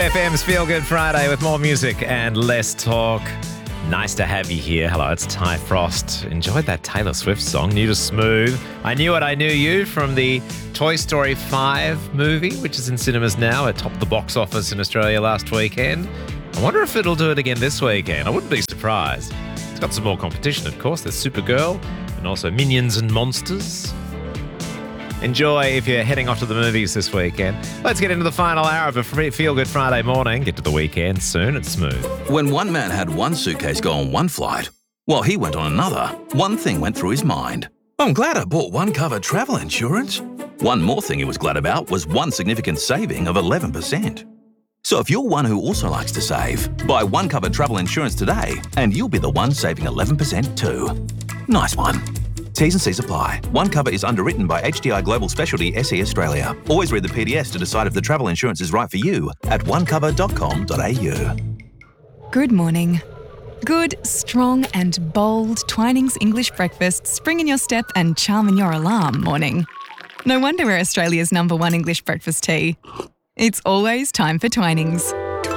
FM's Feel Good Friday with more music and less talk. Nice to have you here. Hello, it's Ty Frost. Enjoyed that Taylor Swift song, New to Smooth. I Knew What I Knew You from the Toy Story 5 movie, which is in cinemas now. It topped the box office in Australia last weekend. I wonder if it'll do it again this weekend. I wouldn't be surprised. It's got some more competition, of course. There's Supergirl and also Minions and Monsters. Enjoy if you're heading off to the movies this weekend. Let's get into the final hour of a Feel Good Friday morning. Get to the weekend soon. It's smooth. When one man had one suitcase go on one flight, while he went on another, one thing went through his mind. I'm glad I bought OneCover travel insurance. One more thing he was glad about was one significant saving of 11%. So if you're one who also likes to save, buy OneCover travel insurance today and you'll be the one saving 11% too. Nice one. T's and C's apply. OneCover is underwritten by HDI Global Specialty SE Australia. Always read the PDS to decide if the travel insurance is right for you at onecover.com.au. Good morning. Good, strong and bold Twinings English breakfast, spring in your step and charm in your alarm morning. No wonder we're Australia's #1 English breakfast tea. It's always time for Twinings.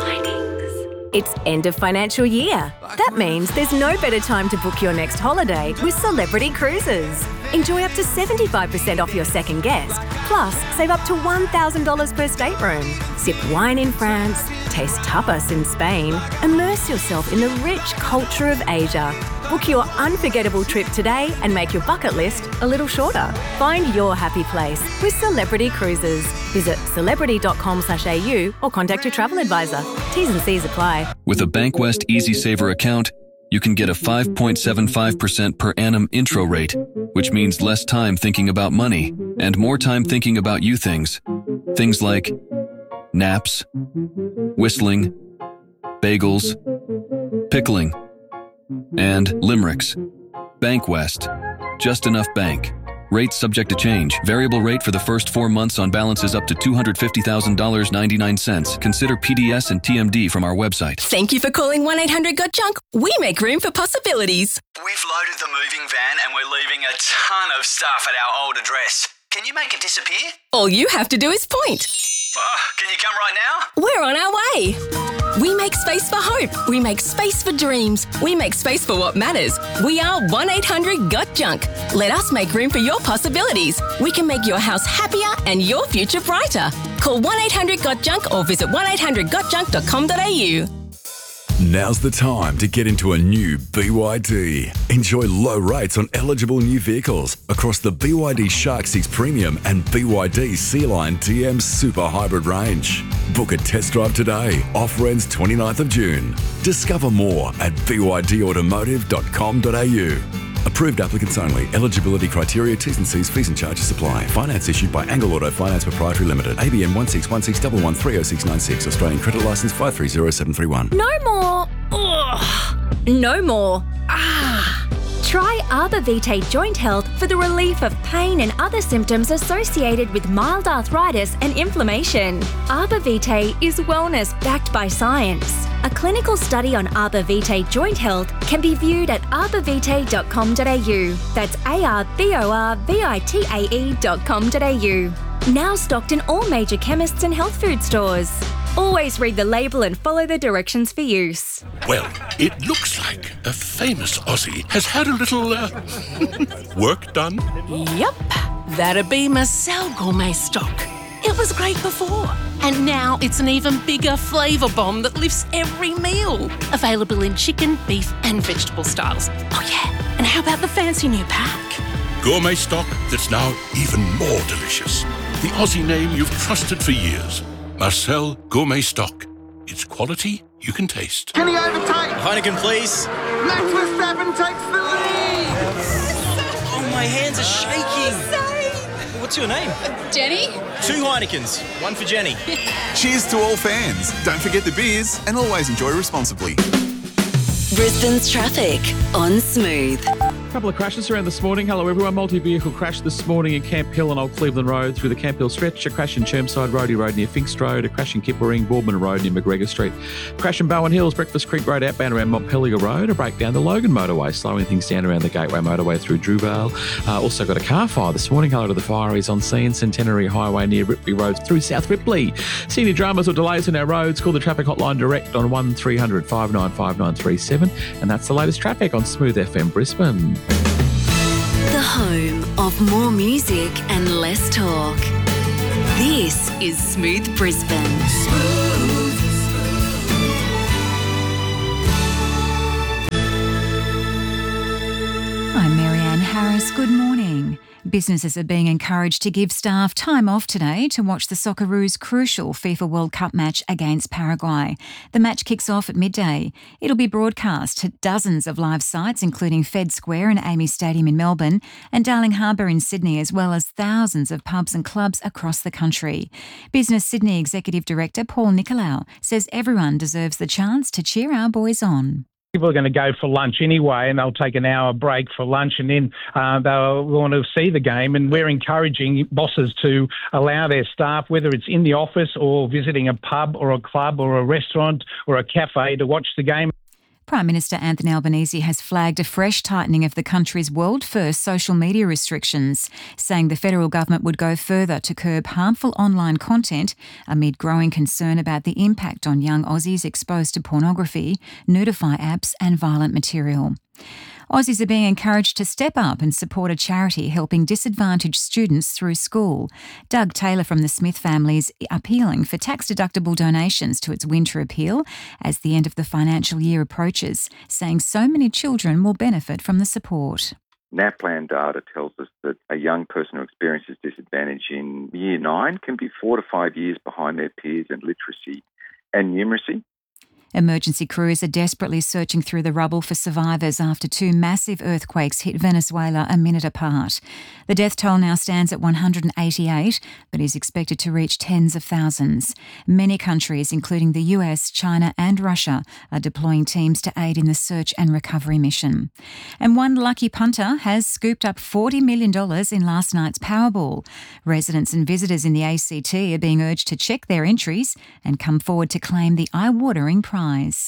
It's end of financial year. That means there's no better time to book your next holiday with Celebrity Cruises. Enjoy up to 75% off your second guest, plus save up to $1,000 per stateroom. Sip wine in France, taste tapas in Spain, immerse yourself in the rich culture of Asia. Book your unforgettable trip today and make your bucket list a little shorter. Find your happy place with Celebrity Cruises. Visit celebrity.com.au or contact your travel advisor. T's and C's apply. With a Bankwest EasySaver account, you can get a 5.75% per annum intro rate, which means less time thinking about money and more time thinking about you things. Things like naps, whistling, bagels, pickling, and limericks. Bankwest. Just enough bank. Rates subject to change. Variable rate for the first 4 months on balances up to $250,000.99. Consider PDS and TMD from our website. Thank you for calling 1-800-GOT-JUNK. We make room for possibilities. We've loaded the moving van and we're leaving a ton of stuff at our old address. Can you make it disappear? All you have to do is point. Can you come right now? We're on our way. We make space for hope. We make space for dreams. We make space for what matters. We are 1-800-GOT-JUNK. Let us make room for your possibilities. We can make your house happier and your future brighter. Call 1-800-GOT-JUNK or visit 1-800-GOT-JUNK.com.au. Now's the time to get into a new BYD. Enjoy low rates on eligible new vehicles across the BYD Shark 6 Premium and BYD Sea-Line TM Super Hybrid range. Book a test drive today. Offer ends 29th of June. Discover more at bydautomotive.com.au. Approved applicants only. Eligibility criteria, T's and C's, fees and charges apply. Finance issued by Angle Auto Finance Proprietary Limited. ABN 16161130696. Australian credit licence 530731. No more. Ugh. No more. Try Arbor Vitae Joint Health for the relief of pain and other symptoms associated with mild arthritis and inflammation. Arbor Vitae is wellness backed by science. A clinical study on Arbor Vitae Joint Health can be viewed at arborvitae.com.au. That's ARBORVITAE.com.au. Now stocked in all major chemists and health food stores. Always read the label and follow the directions for use. Well, it looks like a famous Aussie has had a little work done. Yep, that'd be Marcel Gourmet Stock. It was great before, and now it's an even bigger flavour bomb that lifts every meal. Available in chicken, beef and vegetable styles. Oh yeah, and how about the fancy new pack? Gourmet Stock that's now even more delicious. The Aussie name you've trusted for years. Marcel Gourmet Stock. It's quality you can taste. Can he overtake? Heineken, please. Max Verstappen takes the lead. Oh, my hands are shaking. What's your name? Jenny? 2 Heinekens, 1 for Jenny. Cheers to all fans. Don't forget the beers and always enjoy responsibly. Brisbane's traffic on Smooth. Couple of crashes around this morning. Hello everyone. Multi-vehicle crash this morning in Camp Hill and Old Cleveland Road through the Camp Hill stretch. A crash in Chermside Roadie Road near Finks Road. A crash in Kippering, Boardman Road near McGregor Street. Crash in Bowen Hills, Breakfast Creek Road outbound around Montpellier Road. A breakdown the Logan motorway, slowing things down around the Gateway motorway through Drewvale. Also got a car fire this morning. Hello to the fireys on scene. Centenary Highway near Ripley Road through South Ripley. See any dramas or delays on our roads? Call the traffic hotline direct on 1300 595937. And that's the latest traffic on Smooth FM Brisbane. The home of more music and less talk. This is Smooth Brisbane. I'm Marianne Harris. Good morning. Businesses are being encouraged to give staff time off today to watch the Socceroos' crucial FIFA World Cup match against Paraguay. The match kicks off at midday. It'll be broadcast to dozens of live sites, including Fed Square and Amy Stadium in Melbourne and Darling Harbour in Sydney, as well as thousands of pubs and clubs across the country. Business Sydney Executive Director Paul Nicolau says everyone deserves the chance to cheer our boys on. People are going to go for lunch anyway, and they'll take an hour break for lunch, and then they'll want to see the game. And we're encouraging bosses to allow their staff, whether it's in the office or visiting a pub or a club or a restaurant or a cafe, to watch the game. Prime Minister Anthony Albanese has flagged a fresh tightening of the country's world-first social media restrictions, saying the federal government would go further to curb harmful online content amid growing concern about the impact on young Aussies exposed to pornography, nudify apps and violent material. Aussies are being encouraged to step up and support a charity helping disadvantaged students through school. Doug Taylor from the Smith family is appealing for tax-deductible donations to its winter appeal as the end of the financial year approaches, saying so many children will benefit from the support. NAPLAN data tells us that a young person who experiences disadvantage in Year 9 can be 4 to 5 years behind their peers in literacy and numeracy. Emergency crews are desperately searching through the rubble for survivors after 2 massive earthquakes hit Venezuela a minute apart. The death toll now stands at 188, but is expected to reach tens of thousands. Many countries, including the US, China and Russia, are deploying teams to aid in the search and recovery mission. And one lucky punter has scooped up $40 million in last night's Powerball. Residents and visitors in the ACT are being urged to check their entries and come forward to claim the eye-watering prize.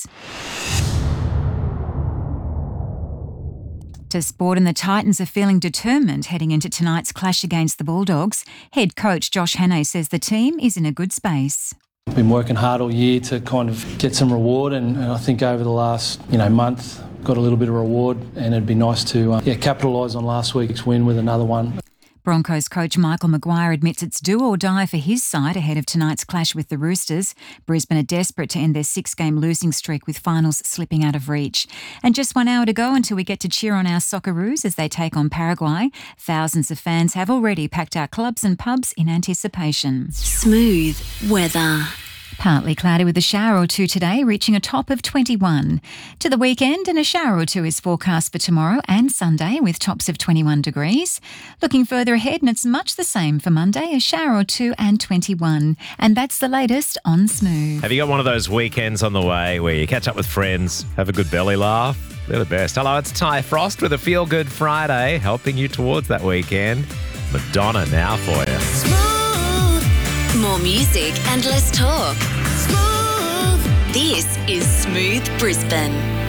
To sport, and the Titans are feeling determined heading into tonight's clash against the Bulldogs. Head coach Josh Hannay says the team is in a good space. Been working hard all year to kind of get some reward, and I think over the last month got a little bit of reward, and it'd be nice to capitalise on last week's win with another one. Broncos coach Michael Maguire admits it's do or die for his side ahead of tonight's clash with the Roosters. Brisbane are desperate to end their 6-game losing streak with finals slipping out of reach. And just 1 hour to go until we get to cheer on our Socceroos as they take on Paraguay. Thousands of fans have already packed our clubs and pubs in anticipation. Smooth weather. Partly cloudy with a shower or two today, reaching a top of 21. To the weekend, and a shower or two is forecast for tomorrow and Sunday with tops of 21 degrees. Looking further ahead, and it's much the same for Monday, a shower or two and 21. And that's the latest on Smooth. Have you got one of those weekends on the way where you catch up with friends, have a good belly laugh? They're the best. Hello, it's Ty Frost with a Feel Good Friday, helping you towards that weekend. Madonna now for you. More music and less talk. Smooth. This is Smooth Brisbane.